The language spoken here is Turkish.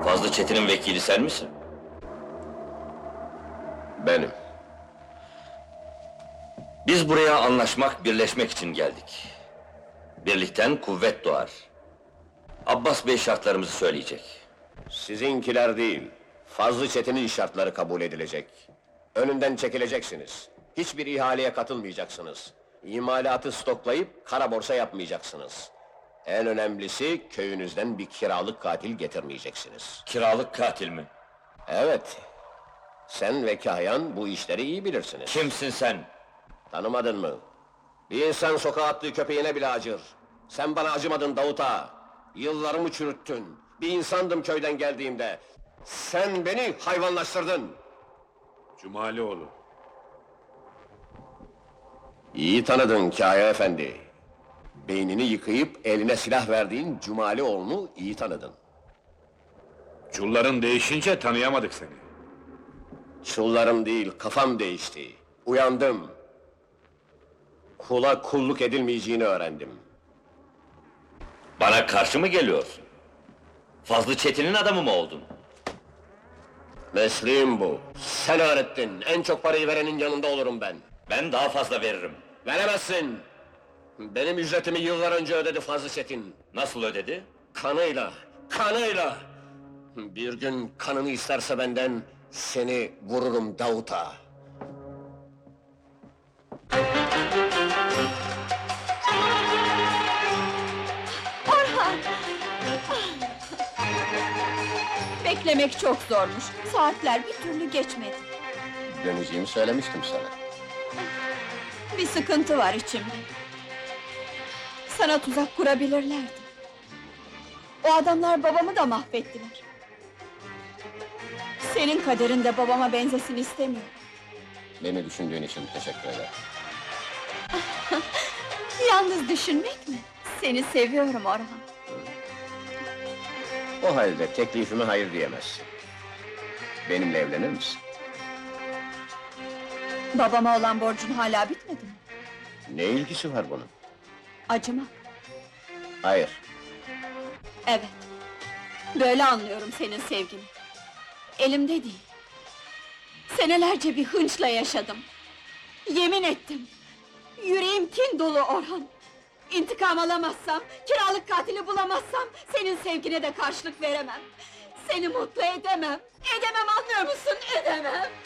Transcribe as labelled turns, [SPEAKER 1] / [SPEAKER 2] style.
[SPEAKER 1] Fazlı Çetin'in vekili sen misin?
[SPEAKER 2] Benim.
[SPEAKER 1] Biz buraya anlaşmak, birleşmek için geldik. Birlikten kuvvet doğar. Abbas Bey şartlarımızı söyleyecek.
[SPEAKER 2] Sizinkiler değil, Fazlı Çetin'in şartları kabul edilecek. Önünden çekileceksiniz. Hiçbir ihaleye katılmayacaksınız. İmalatı stoklayıp kara borsa yapmayacaksınız. En önemlisi, köyünüzden bir kiralık katil getirmeyeceksiniz.
[SPEAKER 1] Kiralık katil mi?
[SPEAKER 2] Evet, sen ve Kahyan bu işleri iyi bilirsiniz.
[SPEAKER 1] Kimsin sen?
[SPEAKER 2] Tanımadın mı? Bir insan sokağa attığı köpeğine bile acır. Sen bana acımadın Davut Ağa. Yıllarımı çürüttün. Bir insandım köyden geldiğimde. Sen beni hayvanlaştırdın.
[SPEAKER 3] Cumalioğlu.
[SPEAKER 2] İyi tanıdın Kaya efendi. Beynini yıkayıp eline silah verdiğin Cumalioğlu'nu iyi tanıdın.
[SPEAKER 3] Çulların değişince tanıyamadık seni.
[SPEAKER 2] Çullarım değil, kafam değişti. Uyandım. Kula kulluk edilmeyeceğini öğrendim.
[SPEAKER 1] Bana karşı mı geliyorsun? Fazlı Çetin'in adamı mı oldun?
[SPEAKER 2] Mesleğim bu. Sen öğrettin. En çok parayı verenin yanında olurum ben.
[SPEAKER 1] Ben daha fazla veririm.
[SPEAKER 2] Veremezsin. Benim ücretimi yıllar önce ödedi Fazlı Çetin.
[SPEAKER 1] Nasıl ödedi?
[SPEAKER 2] Kanıyla, kanıyla! Bir gün kanını isterse benden, seni vururum Davut'a.
[SPEAKER 4] Orhan! Beklemek çok zormuş. Saatler bir türlü geçmedi.
[SPEAKER 2] Döneceğimi söylemiştim sana.
[SPEAKER 4] Bir sıkıntı var içimde. Sana tuzak kurabilirlerdi. O adamlar babamı da mahvettiler. Senin kaderin de babama benzesin istemiyorum.
[SPEAKER 2] Beni düşündüğün için teşekkür ederim.
[SPEAKER 4] Yalnız düşünmek mi? Seni seviyorum Orhan.
[SPEAKER 2] O halde teklifime hayır diyemezsin. Benimle evlenir misin?
[SPEAKER 4] Babama olan borcun hala bitmedi mi?
[SPEAKER 2] Ne ilgisi var bunun?
[SPEAKER 4] Acımak.
[SPEAKER 2] Hayır.
[SPEAKER 4] Evet. Böyle anlıyorum senin sevgini. Elimde değil. Senelerce bir hınçla yaşadım. Yemin ettim. Yüreğim kin dolu Orhan. İntikam alamazsam, kiralık katili bulamazsam, senin sevgine de karşılık veremem. Seni mutlu edemem. Edemem, anlıyor musun? Edemem.